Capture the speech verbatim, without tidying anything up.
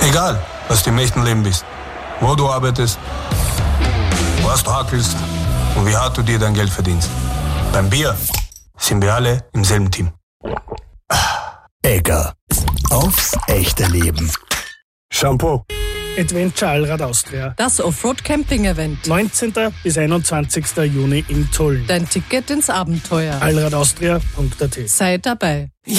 Egal, was du im echten Leben bist, wo du arbeitest, was du hackelst und wie hart du dir dein Geld verdienst. Beim Bier sind wir alle im selben Team. Egger. Aufs echte Leben. Shampoo. Adventure Allrad Austria. Das Offroad-Camping-Event. neunzehnten bis einundzwanzigsten Juni in Tulln. Dein Ticket ins Abenteuer. allradaustria punkt at. Sei dabei.